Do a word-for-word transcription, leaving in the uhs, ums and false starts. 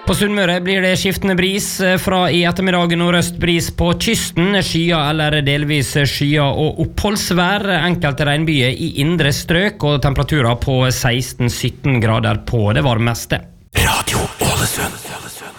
På Sunnmøre blir det skiftende bris fra I ettermiddag nordøst bris på kysten, skyer eller delvis skyer og oppholdsvær, enkelte regnbyer I indre strøk og temperaturer på seksten til sytten grader på det varmeste.